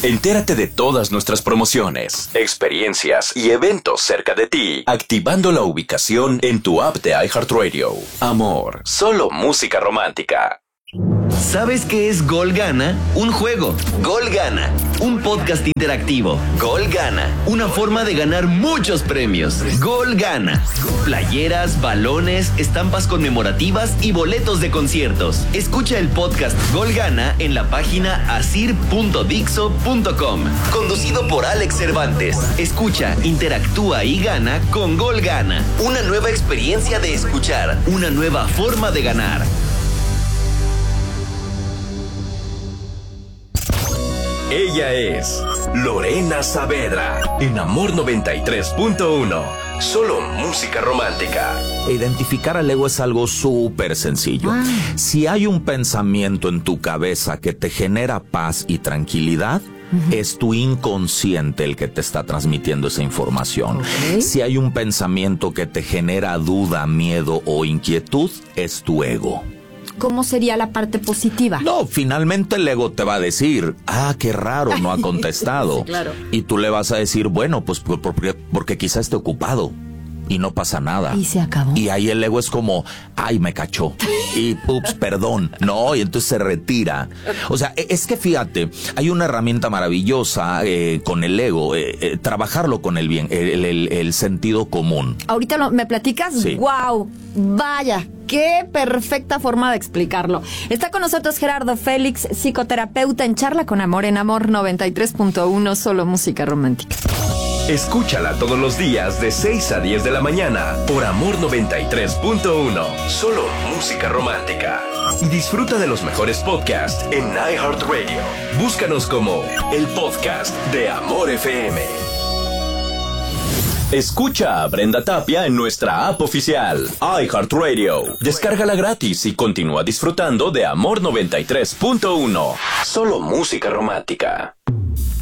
Entérate de todas nuestras promociones, experiencias y eventos cerca de ti, activando la ubicación en tu app de iHeartRadio. Amor, solo música romántica. ¿Sabes qué es Gol Gana? Un juego. Gol Gana. Un podcast interactivo. Gol Gana. Una forma de ganar muchos premios. Gol Gana. Playeras, balones, estampas conmemorativas y boletos de conciertos. Escucha el podcast Gol Gana en la página asir.dixo.com. Conducido por Alex Cervantes. Escucha, interactúa y gana con Gol Gana. Una nueva experiencia de escuchar. Una nueva forma de ganar. Ella es Lorena Saavedra en Amor 93.1. Solo música romántica. Identificar al ego es algo súper sencillo. Si hay un pensamiento en tu cabeza que te genera paz y tranquilidad, es tu inconsciente el que te está transmitiendo esa información. Si hay un pensamiento que te genera duda, miedo o inquietud, es tu ego. ¿Cómo sería la parte positiva? No, finalmente el ego te va a decir, qué raro, no ha contestado. Sí, claro. Y tú le vas a decir, bueno, pues porque quizá esté ocupado. Y no pasa nada. Y se acabó. Y ahí el ego es como, me cachó. Y, ups, perdón. No, y entonces se retira. O sea, es que fíjate, hay una herramienta maravillosa con el ego, trabajarlo con el bien, el sentido común. ¿Ahorita me platicas? Sí. ¡Wow! Vaya, qué perfecta forma de explicarlo. Está con nosotros Gerardo Félix, psicoterapeuta en Charla con Amor en Amor 93.1, solo música romántica. Escúchala todos los días de 6 a 10 de la mañana por Amor 93.1. Solo música romántica. Y disfruta de los mejores podcasts en iHeartRadio. Búscanos como el podcast de Amor FM. Escucha a Brenda Tapia en nuestra app oficial, iHeartRadio. Descárgala gratis y continúa disfrutando de Amor 93.1. Solo música romántica.